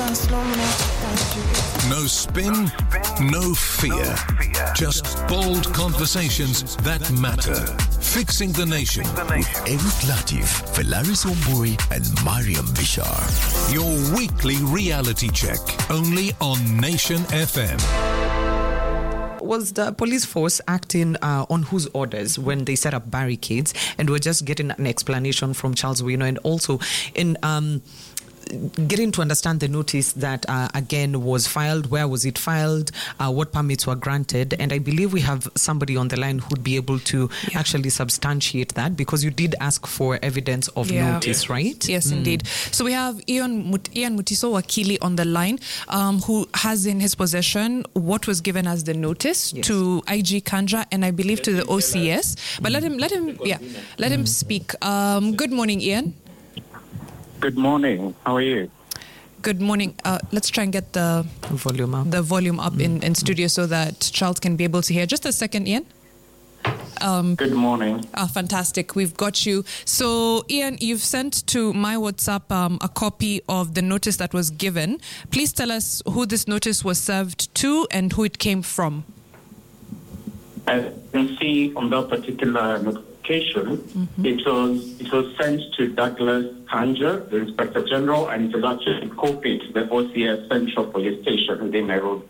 No spin, no fear. Just bold conversations that matter. Fixing the Nation with Eric Latif, Felaris Omburi, and Mariam Bishar. Your weekly reality check, only on Nation FM. Was the police force acting on whose orders when they set up barricades? And we're just getting an explanation from Charles Wino, and also in getting to understand the notice that again was filed. Where was it filed? What permits were granted? And I believe we have somebody on the line who'd be able to actually substantiate that, because you did ask for evidence of notice, right? Yes, indeed. So we have Ian Mutiso Wakili on the line, who has in his possession what was given as the notice to IG Kanja and I believe to the OCS. But let him speak. Good morning, Ian. Good morning. How are you? Good morning. Let's try and get the volume up in studio so that Charles can be able to hear. Just a second, Ian. Good morning. Fantastic. We've got you. So, Ian, you've sent to my WhatsApp a copy of the notice that was given. Please tell us who this notice was served to and who it came from. As you can see on that particular notification, it was sent to Douglas Kanja, the Inspector General, and it was actually copied to the OCS Central Police Station within Nairobi.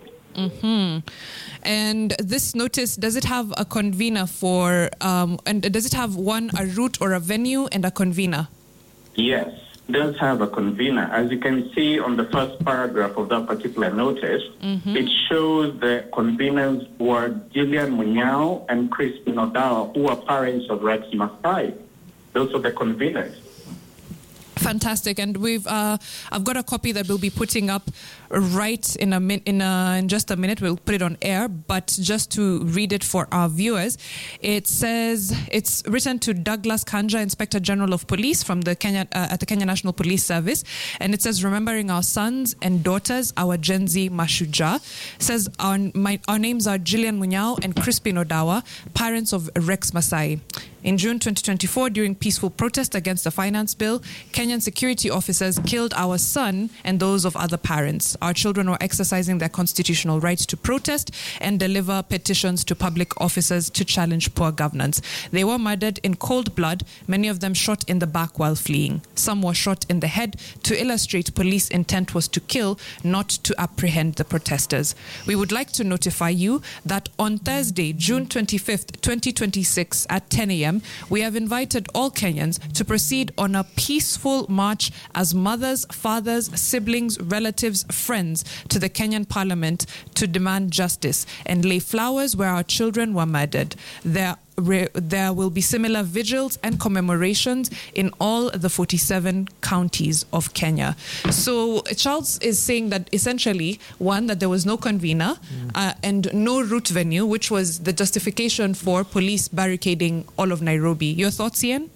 And this notice, does it have a convener for, and does it have a route or a venue and a convener? Yes, it does have a convener. As you can see on the first paragraph of that particular notice, it shows the conveners were Gillian Munyao and Crispin Odawa, who are parents of Rex Masai. Those are the conveners. Fantastic, and I've got a copy that we'll be putting up right in just a minute. We'll put it on air, but just to read it for our viewers, it says it's written to Douglas Kanja, Inspector General of Police from the at the Kenya National Police Service, and it says, remembering our sons and daughters, our Gen Z Mashuja. It says our names are Gillian Munyao and Crispin Odawa, parents of Rex Masai. In June 2024, during peaceful protest against the finance bill, Kenyan security officers killed our son and those of other parents. Our children were exercising their constitutional right to protest and deliver petitions to public officers to challenge poor governance. They were murdered in cold blood, many of them shot in the back while fleeing. Some were shot in the head. To illustrate, police intent was to kill, not to apprehend the protesters. We would like to notify you that on Thursday, June 25th, 2026 at 10 a.m., we have invited all Kenyans to proceed on a peaceful march as mothers, fathers, siblings, relatives, friends to the Kenyan Parliament to demand justice and lay flowers where our children were murdered. There will be similar vigils and commemorations in all the 47 counties of Kenya. So Charles is saying that essentially, one, that there was no convener and no route venue, which was the justification for police barricading all of Nairobi. Your thoughts, Ian?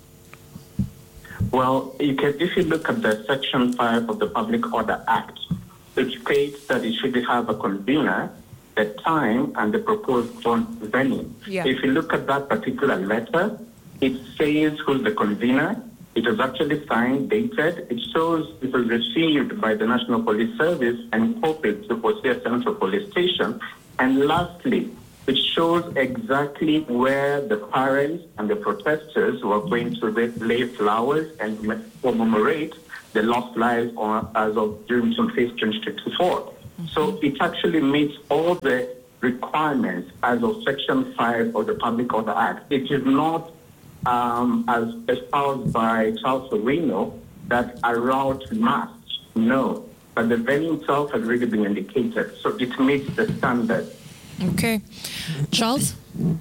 Well, if you look at the Section 5 of the Public Order Act, it states that it should have a convener, the time, and the proposed venue. Yeah. If you look at that particular letter, it says who's the convener. It was actually signed, dated. It shows it was received by the National Police Service and copied to OCS Central Police Station. And lastly, it shows exactly where the parents and the protesters were going to lay flowers and commemorate the lost lives as of June 25th, 2024. So it actually meets all the requirements as of Section 5 of the Public Order Act. It is not, as espoused by Charles Owino, that a route must. No. But the venue itself has already been indicated. So it meets the standard. Okay. Charles?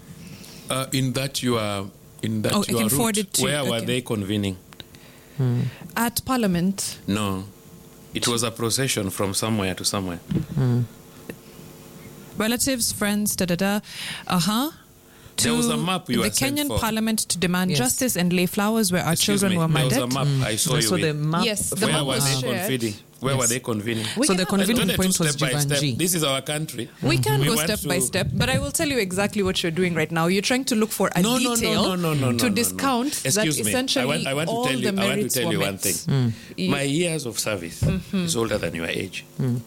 In that you are route, where were they convening? At Parliament? No. It was a procession from somewhere to somewhere. Relatives, friends, There was a map you the Kenyan Parliament to demand justice and lay flowers where our children were murdered. There was a map I saw you with. The map. Yes, the where map were was they shared. convening? Where were they convening? So the convening point was Jivanjee. This is our country. We can go step by step, but I will tell you exactly what you're doing right now. You're trying to look for a detail to discount that essentially I want to tell you one thing. My years of service is older than your age.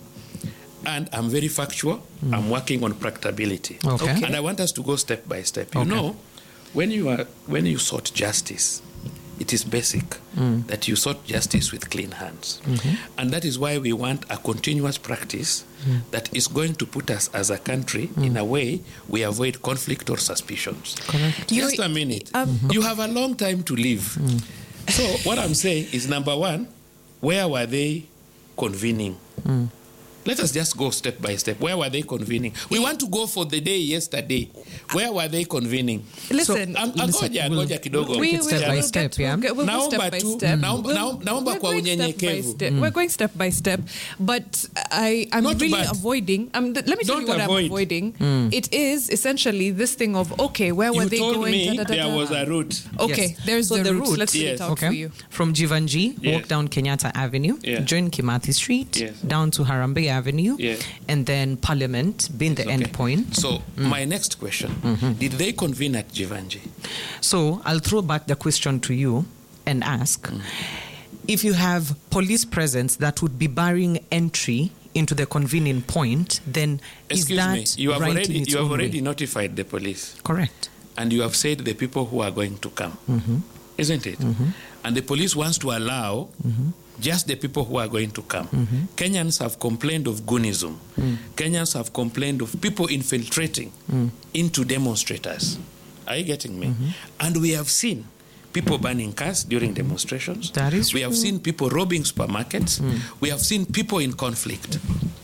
And I'm very factual. I'm working on practicability. Okay. And I want us to go step by step. You know, when you sought justice, it is basic that you sought justice with clean hands. And that is why we want a continuous practice that is going to put us as a country in a way we avoid conflict or suspicions. Correct. Just a minute. You have a long time to live. So what I'm saying is, number one, where were they convening? Let us just go step by step. Where were they convening? We want to go for the day yesterday. Where were they convening? Listen, Ngoja kidogo. We step by step, yeah. We'll go step by step. Naomba kwa unyenyekevu. We're going step by step, but I'm Not really bad. avoiding. Let me tell you what I'm avoiding. It is essentially this thing of, okay, where were they going? You told me there was a route. Okay, there's So the the route. route. Let's get it out for you. From Jivanjee, walk down Kenyatta Avenue, join Kimathi Street, down to Harambee Avenue, and then Parliament being the end point. So my next question, did they convene at Jivanjee? So I'll throw back the question to you and ask, if you have police presence that would be barring entry into the convening point, then is that you have right in its you have own already way? notified the police. Correct. And you have said the people who are going to come, isn't it? And the police wants to allow just the people who are going to come. Kenyans have complained of goonism. Kenyans have complained of people infiltrating into demonstrators. Are you getting me? And we have seen people burning cars during demonstrations. That is We have seen people robbing supermarkets. We have seen people in conflict.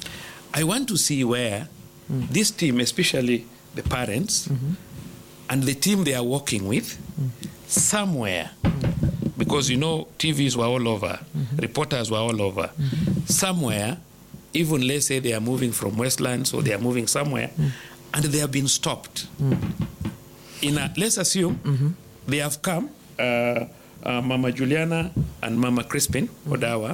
I want to see where this team, especially the parents, and the team they are working with, somewhere, because you know TVs were all over, reporters were all over, somewhere, even let's say they are moving from Westlands or they are moving somewhere, and they have been stopped. Let's assume they have come, Mama Juliana and Mama Crispin Odawa,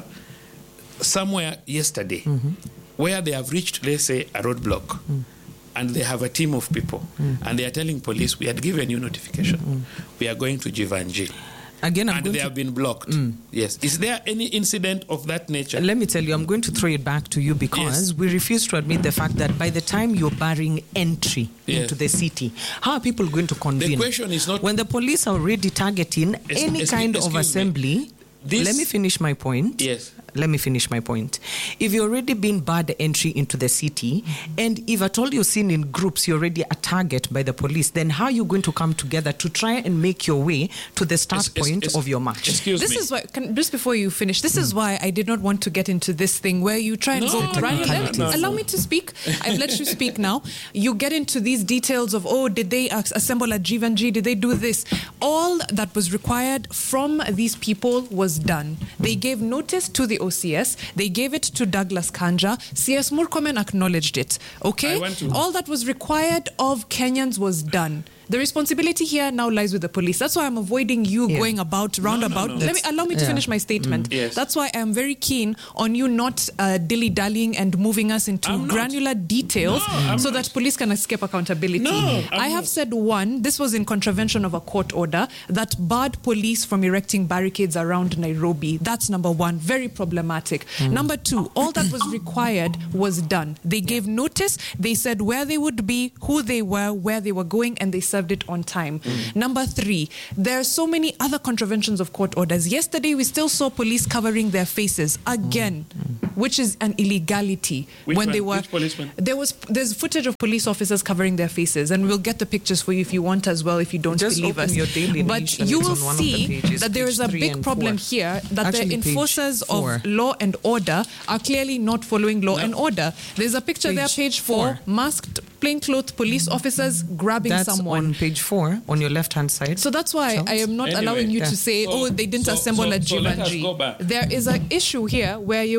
somewhere yesterday, where they have reached, let's say, a roadblock. And they have a team of people, and they are telling police, we had given you notification. We are going to Jivanjee. Again, and they have been blocked. Yes. Is there any incident of that nature? Let me tell you, I'm going to throw it back to you because we refuse to admit the fact that by the time you're barring entry into the city, how are people going to convene? The question is not... When the police are already targeting any kind of assembly... Let me finish my point. Yes. Let me finish my point. If you're already been barred entry into the city, and if at all you're seen in groups, you're already a target by the police, then how are you going to come together to try and make your way to the start point of your march? Excuse me. This is why, just before you finish, this is why I did not want to get into this thing where you try and go granular. Allow me to speak. I've let you speak now. You get into these details of, did they assemble at Jivanjee? Did they do this? All that was required from these people was done. They gave notice to the OCS. They gave it to Douglas Kanja. CS Murkomen acknowledged it. Okay? All that was required of Kenyans was done. The responsibility here now lies with the police. That's why I'm avoiding you going about roundabout. Allow me to finish my statement. Yes. That's why I'm very keen on you not dilly-dallying and moving us into granular details so that police can escape accountability. I have said, one, this was in contravention of a court order that barred police from erecting barricades around Nairobi. That's number one, very problematic. Number two, all that was required was done. They gave notice, they said where they would be, who they were, where they were going, and they served it on time. Number three, there are so many other contraventions of court orders. Yesterday, we still saw police covering their faces again, which is an illegality. Which policeman? There's footage of police officers covering their faces, and we'll get the pictures for you if you want as well, if you don't believe us. But you will see that there is a big problem here, that the enforcers of law and order are clearly not following law and order. There's a picture there, page 4, masked plainclothes police officers grabbing someone. On page 4, on your left-hand side. So that's why I am not allowing you to say, they didn't assemble at Jivanjee. There is an issue here where your people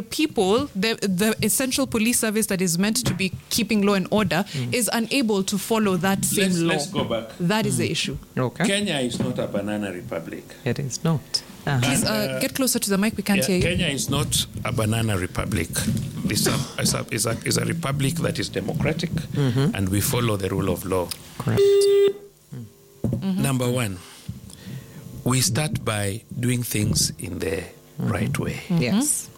people, the essential police service that is meant to be keeping law and order is unable to follow that same law. Let's go back. That is the issue. Okay. Kenya is not a banana republic. It is not. Please get closer to the mic. We can't hear you. Kenya is not a banana republic. It's a republic that is democratic, and we follow the rule of law. Correct. Number one, we start by doing things in the right way. Yes.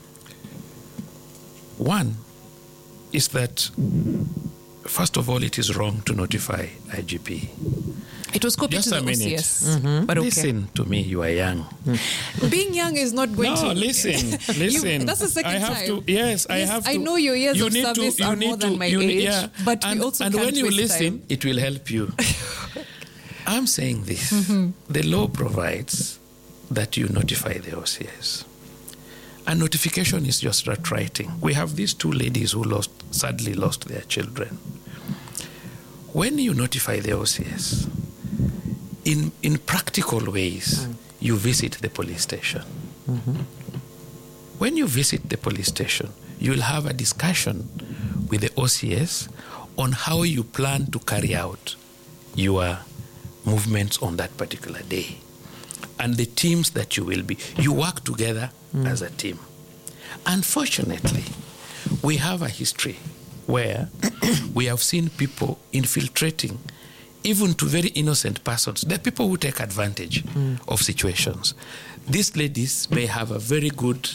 One is that, first of all, it is wrong to notify IGP. It was copied Just to a the minute. OCS. But okay. Listen to me, you are young. Being young is not going to... No, listen. That's the second I have time. to, yes, I have to. I know your years you of need service to, are more than my age, but we also and can't when you waste listen, time. it will help you. I'm saying this. The law provides that you notify the OCS. And notification is just that writing. We have these two ladies who sadly lost their children. When you notify the OCS, in practical ways, you visit the police station. When you visit the police station, you'll have a discussion with the OCS on how you plan to carry out your movements on that particular day. And the teams that you work together as a team. Unfortunately, we have a history where we have seen people infiltrating even to very innocent persons. There are people who take advantage of situations. These ladies may have a very good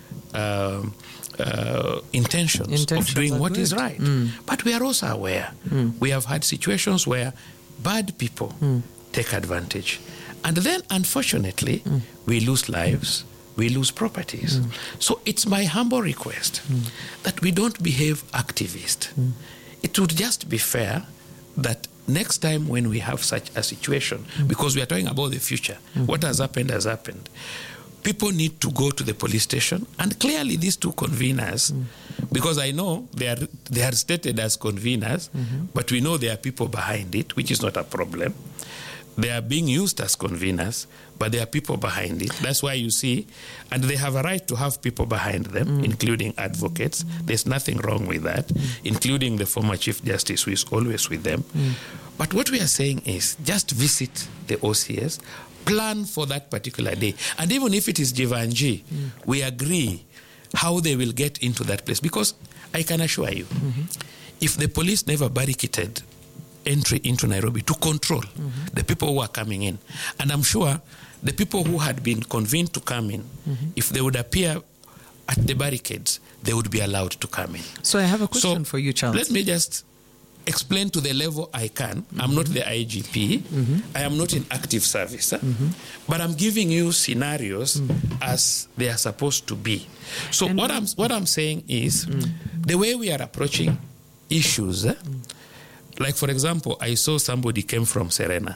intentions of doing what is right. But we are also aware. We have had situations where bad people take advantage. And then, unfortunately, we lose lives, we lose properties. So it's my humble request that we don't behave activist. It would just be fair that next time when we have such a situation, because we are talking about the future, what has happened, people need to go to the police station, and clearly these two conveners, because I know they are stated as conveners, but we know there are people behind it, which is not a problem. They are being used as conveners, but there are people behind it. That's why you see, and they have a right to have people behind them, including advocates. There's nothing wrong with that, including the former Chief Justice who is always with them. But what we are saying is just visit the OCS, plan for that particular day. And even if it is Jivanji, we agree how they will get into that place. Because I can assure you, if the police never barricaded entry into Nairobi to control the people who are coming in, and I'm sure the people who had been convened to come in, if they would appear at the barricades, they would be allowed to come in. So I have a question for you, Charles. Let me just explain to the level I can. I'm not the IGP. I am not in active service. But I'm giving you scenarios as they are supposed to be. So what I'm saying is the way we are approaching issues, like, for example, I saw somebody came from Serena.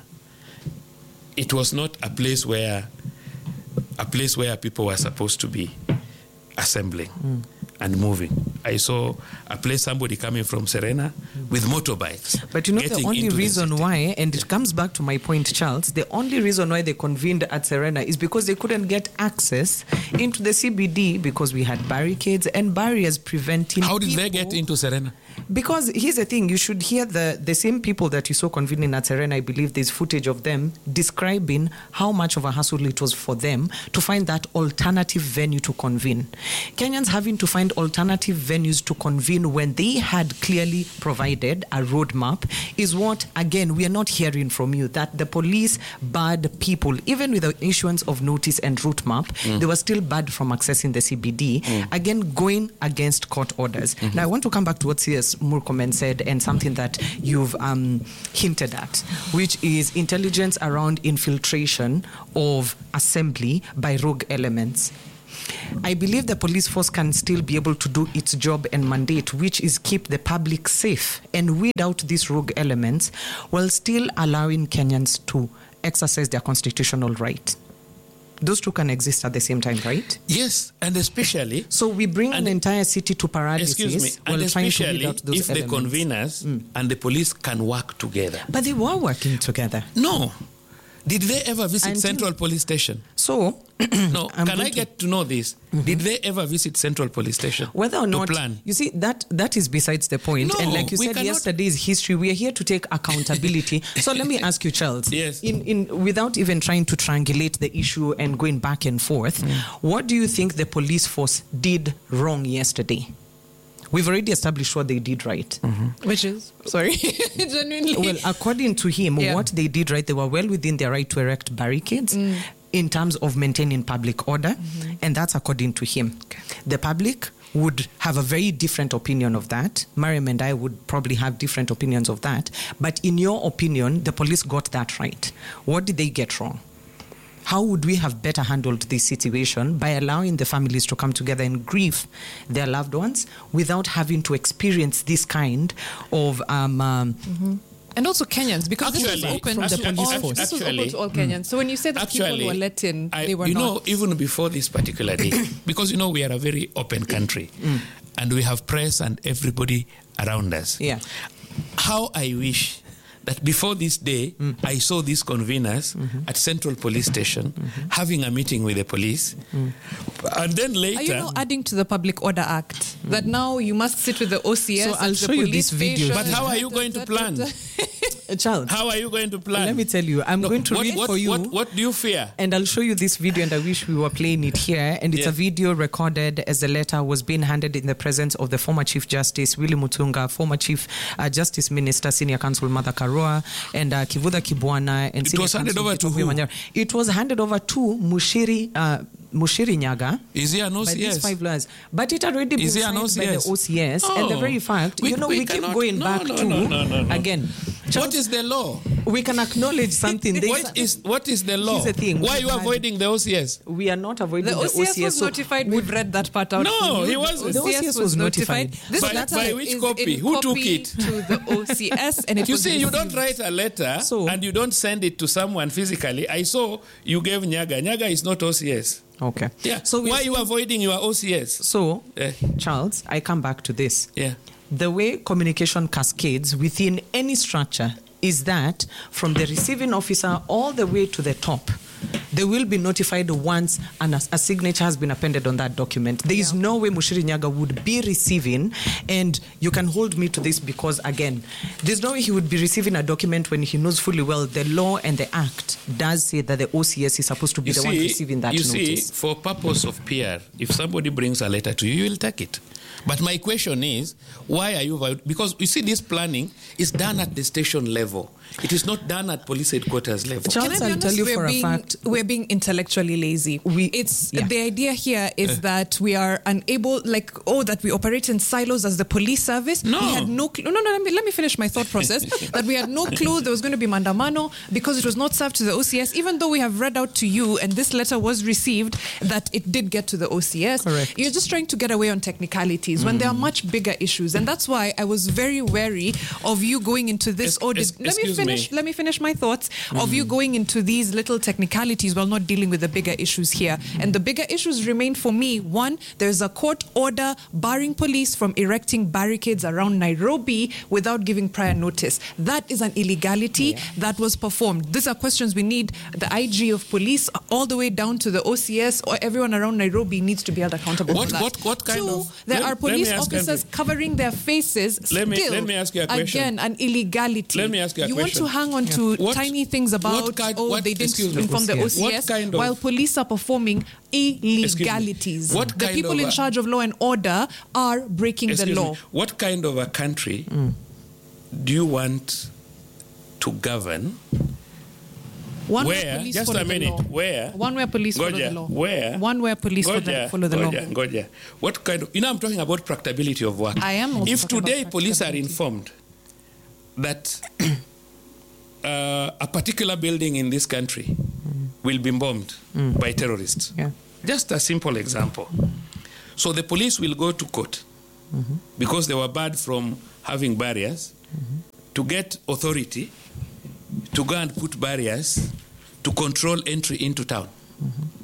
It was not a place where people were supposed to be assembling and moving. I saw a place, somebody coming from Serena with motorbikes. But you know the only reason why, and it comes back to my point, Charles, the only reason why they convened at Serena is because they couldn't get access into the CBD because we had barricades and barriers preventing How did they get into Serena? Because here's the thing, you should hear the same people that you saw convening at Serena. I believe there's footage of them describing how much of a hassle it was for them to find that alternative venue to convene. Kenyans having to find alternative venues to convene when they had clearly provided a roadmap is what, again, we are not hearing from you, that the police barred people, even with the issuance of notice and route map, they were still barred from accessing the CBD, again, going against court orders. Now, I want to come back to what C.S. Murkomen said, and something that you've hinted at, which is intelligence around infiltration of assembly by rogue elements. I believe the police force can still be able to do its job and mandate, which is keep the public safe and weed out these rogue elements while still allowing Kenyans to exercise their constitutional right. Those two can exist at the same time, right? Yes, and especially... So we bring an entire city to paralysis. Excuse me, and especially if the conveners and the police can work together. But they were working together. No. Did they ever visit Central Police Station? So, No. Can I get to know this? Did they ever visit Central Police Station? Whether or not, plan? you see, that is besides the point. No, and like you we said, cannot- yesterday's history, we are here to take accountability. So let me ask you, Charles. Yes. Without even trying to triangulate the issue and going back and forth, what do you think the police force did wrong yesterday? We've already established what they did right. Which is, sorry, genuinely. Well, according to him, Yeah. what they did right, they were well within their right to erect barricades in terms of maintaining public order, and that's according to him. The public would have a very different opinion of that. Mariam and I would probably have different opinions of that. But in your opinion, the police got that right. What did they get wrong? How would we have better handled this situation by allowing the families to come together and grieve their loved ones without having to experience this kind of And also Kenyans, because this was Actually- open From the to police all, force. this was open to all Kenyans. So when you say that people were let in, they were you not. know, even before this particular day, because you know we are a very open country, and we have press and everybody around us. Yeah. How I wish that before this day, I saw these conveners at Central Police Station having a meeting with the police, and then later. Are you now adding to the Public Order Act that now you must sit with the OCS? So I'll at the show you police this video. station? But how are you going to plan? Child, How are you going to plan? let me tell you, I'm going to read for you. What do you fear? And I'll show you this video, and I wish we were playing it here. And it's Yeah. a video recorded as the letter was being handed in the presence of the former Chief Justice Willy Mutunga, former Chief Justice Minister, Senior Counsel Martha Karua, and Kivutha Kibwana. And It was handed over to who? It was handed over to Mushiri Nyaga. Is he an By these OCS? 5 lawyers. But it had already been Is he an signed by the OCS? OCS. And the Oh. very fact, We we keep cannot- going no, back no, to, no, no, no. again, What is the law? we can acknowledge something. There's- What is the law? Here's the thing. Why are you We've had- avoiding the OCS? we are not avoiding The OCS was so notified. We've read that part out. No, for you. he wasn't. The OCS was notified. This By- letter by which is copy? in Who took copy it? to the OCS, and it You was see, you received. don't write a letter So- and you don't send it to someone physically. I saw you gave Nyaga. Nyaga is not OCS. Okay. Yeah. So Why are you avoiding your OCS? So, Eh. Charles, I come back to this. Yeah. The way communication cascades within any structure is that from the receiving officer all the way to the top, they will be notified once a signature has been appended on that document. There is no way Mushiri Nyaga would be receiving, and you can hold me to this because, again, there's no way he would be receiving a document when he knows fully well the law and the act does say that the OCS is supposed to be the one receiving that you notice. see, for purpose of PR, if somebody brings a letter to you, you will take it. But my question is, why are you? Because you see, this planning is done at the station level. It is not done at police headquarters level. Charles, Can I be I'll tell honest? you We're for a being- fact. we're being intellectually lazy. The idea here is that we are unable, that we operate in silos as the police service. No. We had no clue. No, let me finish my thought process. That we had no clue there was going to be mandamano because it was not served to the OCS, even though we have read out to you and this letter was received that it did get to the OCS. Correct. You're just trying to get away on technicalities when there are much bigger issues, and that's why I was very wary of you going into this audit. Let me finish my thoughts of you going into these little technicalities while not dealing with the bigger issues here. And the bigger issues remain for me. One, there's a court order barring police from erecting barricades around Nairobi without giving prior notice. That is an illegality that was performed. These are questions we need the IG of police all the way down to the OCS, or everyone around Nairobi needs to be held accountable for that. What kind Two, of... there let- are let me police ask officers covering their faces. Let me- still, let me ask you a question. Again, an illegality. Let me ask you a You question. want to hang on to What- tiny things about, they didn't excuse me, inform the OCS. OCS, What kind of- while police are performing illegalities. What The kind people of in a- charge of law and order are breaking the Excuse law. me, what kind of a country do you want to govern? One Where? where police Just follow a minute. the law. Where? One where police follow Goja, the law. where? One where police follow the law. Goja. What kind of... I'm talking about practicability of work. I am also If talking about today police are practicability. informed that a particular building in this country will be bombed by terrorists. Yeah. Just a simple example. So the police will go to court because they were barred from having barriers to get authority to go and put barriers to control entry into town.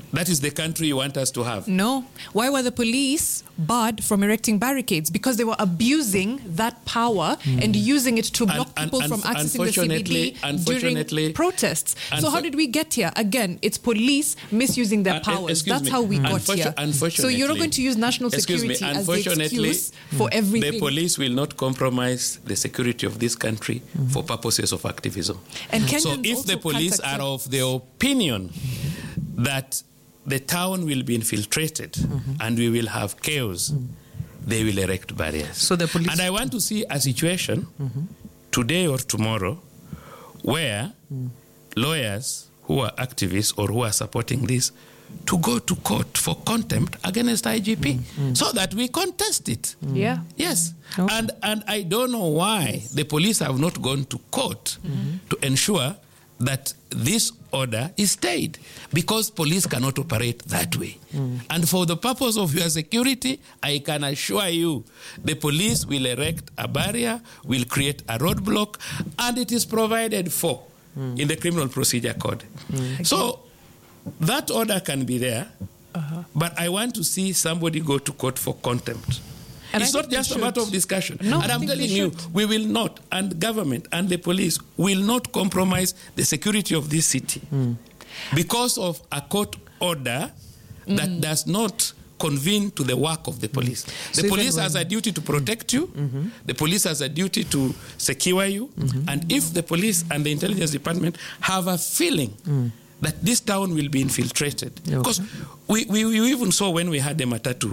That is the country you want us to have. No. Why were the police barred from erecting barricades? Because they were abusing that power and using it to block people from accessing the CBD during protests. So how did we get here? Again, it's police misusing their powers. That's how we got here. So you're not going to use national security as the excuse for everything. The police will not compromise the security of this country for purposes of activism. And so if the police are of the opinion that the town will be infiltrated and we will have chaos, they will erect barriers. So the police... And I want to see a situation today or tomorrow where lawyers who are activists or who are supporting this to go to court for contempt against IGP so that we contest it. Yeah. Yes. Okay. And I don't know why the police have not gone to court to ensure that this order is stayed, because police cannot operate that way. And for the purpose of your security, I can assure you the police will erect a barrier, will create a roadblock, and it is provided for in the Criminal Procedure Code. So that order can be there, but I want to see somebody go to court for contempt. And it's not just a matter of discussion. No, and I'm telling you, we will not, and government and the police will not compromise the security of this city because of a court order that does not convene to the work of the police. The police has a duty to protect you. The police has a duty to secure you. And if the police and the intelligence department have a feeling that this town will be infiltrated, because we even saw when we had the Matatu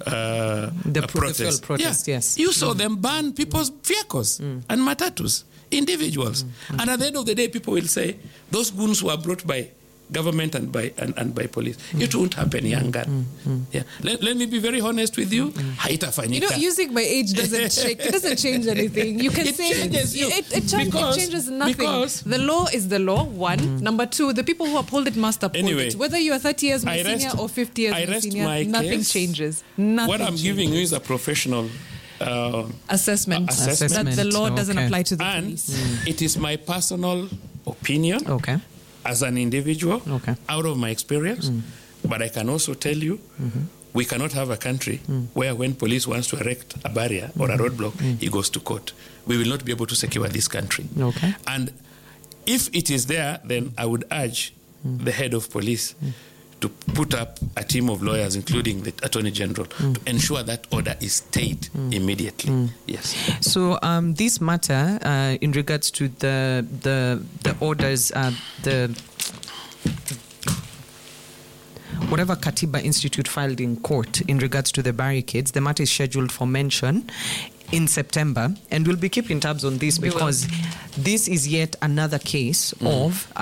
protest. Yes. You saw them ban people's vehicles and matatus, individuals. And at the end of the day, people will say, those goons were brought by government and by police. It won't happen, young gun. Yeah. Let me be very honest with you. Haitafanyika. Using my age doesn't change anything. You can say it changes nothing. Because the law is the law, one. Number two, the people who uphold it must uphold it. Whether you are 30 years my senior or 50 years my senior, nothing changes. What I'm giving you is a professional assessment that the law doesn't apply to the police. It is my personal opinion. As an individual, out of my experience, but I can also tell you, we cannot have a country where when police wants to erect a barrier or a roadblock, he goes to court. We will not be able to secure this country. And if it is there, then I would urge the head of police to put up a team of lawyers, including the Attorney General, to ensure that order is stayed immediately. Yes. So this matter, in regards to the orders, whatever Katiba Institute filed in court in regards to the barricades, the matter is scheduled for mention in September, and we'll be keeping tabs on this because this is yet another case of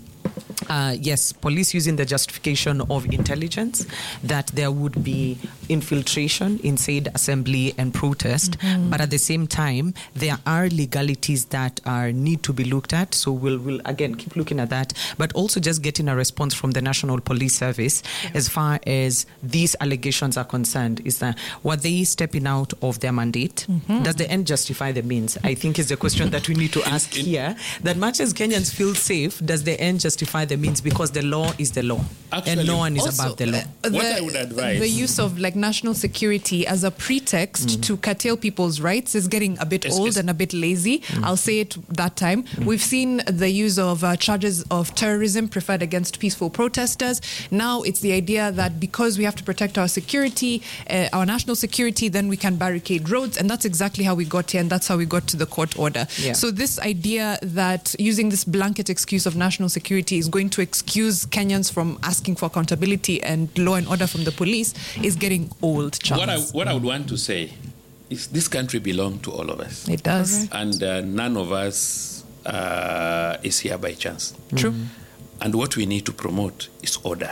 police using the justification of intelligence that there would be infiltration in said assembly and protest, but at the same time there are legalities that need to be looked at. So we'll again keep looking at that, but also just getting a response from the National Police Service as far as these allegations are concerned. Is that were they stepping out of their mandate? Does the end justify the means? I think is the question that we need to ask here. That much as Kenyans feel safe, does the end justify the means? Because the law is the law. Actually, and no one is above the law. What I would advise, the use of national security as a pretext to curtail people's rights is getting a bit old and a bit lazy. I'll say it that time. We've seen the use of charges of terrorism preferred against peaceful protesters. Now it's the idea that because we have to protect our security, our national security, then we can barricade roads, and that's exactly how we got here, and that's how we got to the court order. So this idea that using this blanket excuse of national security is going to excuse Kenyans from asking for accountability and law and order from the police is getting old, Charles. What I would want to say is this country belongs to all of us. It does. And none of us is here by chance. True. And what we need to promote is order.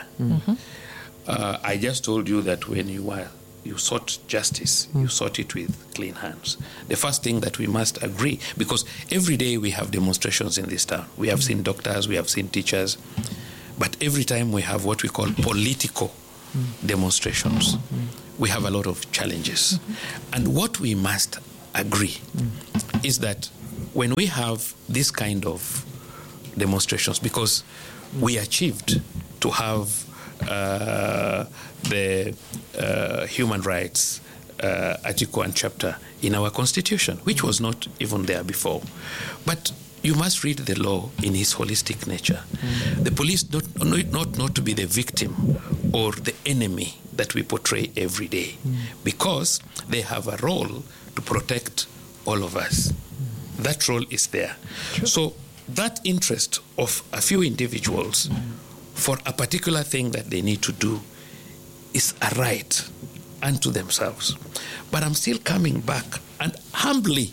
I just told you that when you sought justice, you sought it with clean hands. The first thing that we must agree, because every day we have demonstrations in this town. We have seen doctors, we have seen teachers, but every time we have what we call political demonstrations, we have a lot of challenges. And what we must agree is that when we have this kind of demonstrations, because we achieved to have the human rights Article and Chapter in our Constitution, which was not even there before. But you must read the law in its holistic nature. The police not to be the victim or the enemy that we portray every day, because they have a role to protect all of us. That role is there. True. So that interest of a few individuals for a particular thing that they need to do is a right unto themselves. But I'm still coming back and humbly,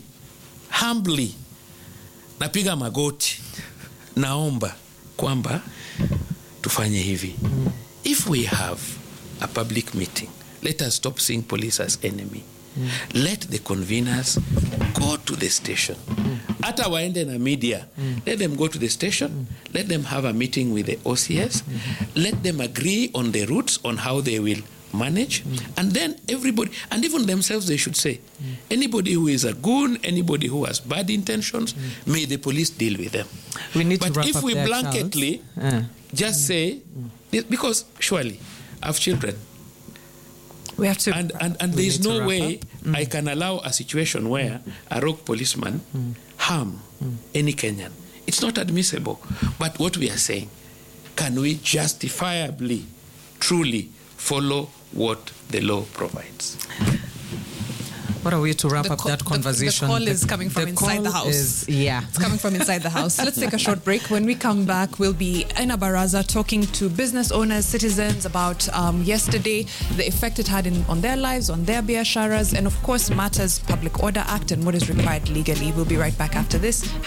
napiga magoti, naomba kwamba tufanye hivi. If we have a public meeting, let us stop seeing police as enemy. Let the conveners go to the station. Hata waende na media. Let them go to the station. Let them have a meeting with the OCS. Let them agree on the routes on how they will manage. And then everybody, and even themselves, they should say, anybody who is a goon, anybody who has bad intentions, may the police deal with them. We need but to wrap if up we there, blanketly just say, because surely I have children. We have to, and there is no way I can allow a situation where a rogue policeman harm any Kenyan. It's not admissible. But what we are saying, can we justifiably, truly follow what the law provides? What are we to wrap up that conversation? The call is coming from inside the house. It's coming from inside the house. Let's take a short break. When we come back, we'll be in a baraza talking to business owners, citizens about yesterday, the effect it had on their lives, on their biasharas, and of course matters Public Order Act and what is required legally. We'll be right back after this.